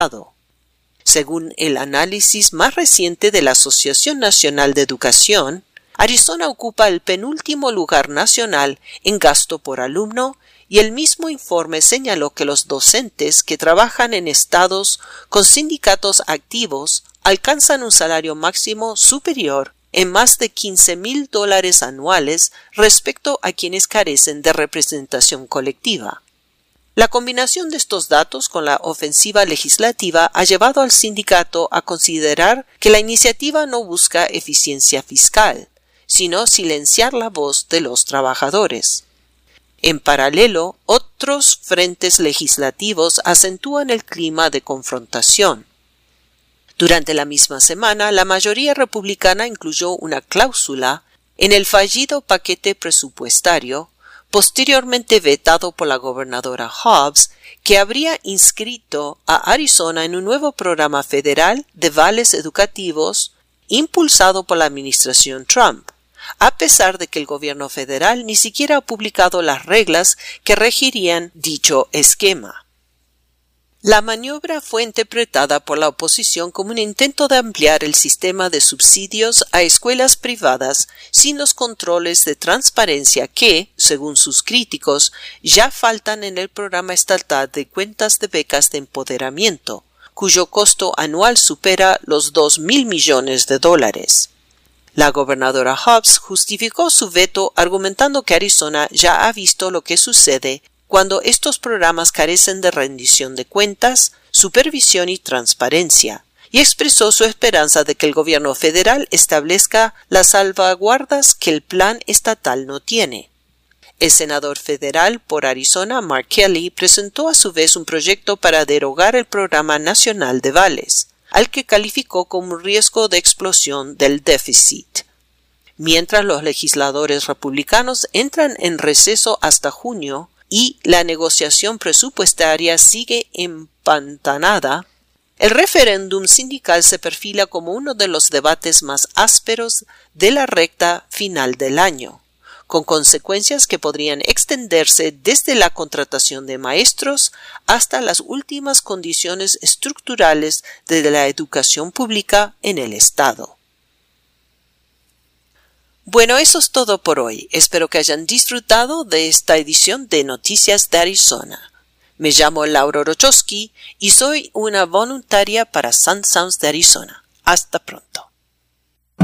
Según el análisis más reciente de la Asociación Nacional de Educación, Arizona ocupa el penúltimo lugar nacional en gasto por alumno y el mismo informe señaló que los docentes que trabajan en estados con sindicatos activos alcanzan un salario máximo superior en más de $15,000 anuales respecto a quienes carecen de representación colectiva. La combinación de estos datos con la ofensiva legislativa ha llevado al sindicato a considerar que la iniciativa no busca eficiencia fiscal, sino silenciar la voz de los trabajadores. En paralelo, otros frentes legislativos acentúan el clima de confrontación. Durante la misma semana, la mayoría republicana incluyó una cláusula en el fallido paquete presupuestario, posteriormente vetado por la gobernadora Hobbs, que habría inscrito a Arizona en un nuevo programa federal de vales educativos impulsado por la administración Trump, a pesar de que el gobierno federal ni siquiera ha publicado las reglas que regirían dicho esquema. La maniobra fue interpretada por la oposición como un intento de ampliar el sistema de subsidios a escuelas privadas sin los controles de transparencia que, según sus críticos, ya faltan en el programa estatal de cuentas de becas de empoderamiento, cuyo costo anual supera los $2,000 millones. La gobernadora Hobbs justificó su veto argumentando que Arizona ya ha visto lo que sucede cuando estos programas carecen de rendición de cuentas, supervisión y transparencia, y expresó su esperanza de que el gobierno federal establezca las salvaguardas que el plan estatal no tiene. El senador federal por Arizona, Mark Kelly, presentó a su vez un proyecto para derogar el Programa Nacional de Vales, al que calificó como un riesgo de explosión del déficit. Mientras los legisladores republicanos entran en receso hasta junio, y la negociación presupuestaria sigue empantanada, el referéndum sindical se perfila como uno de los debates más ásperos de la recta final del año, con consecuencias que podrían extenderse desde la contratación de maestros hasta las últimas condiciones estructurales de la educación pública en el estado. Bueno, eso es todo por hoy. Espero que hayan disfrutado de esta edición de Noticias de Arizona. Me llamo Laura Rochowski y soy una voluntaria para Sun Sounds de Arizona. Hasta pronto.